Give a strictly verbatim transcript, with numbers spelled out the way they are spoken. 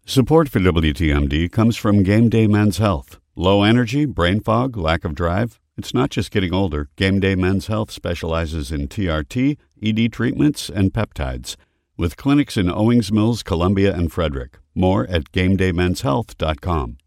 Support for W T M D comes from Game Day Men's Health. Low energy, brain fog, lack of drive? It's not just getting older. Game Day Men's Health specializes in T R T, E D treatments, and peptides. With clinics in Owings Mills, Columbia, and Frederick. More at game day men's health dot com.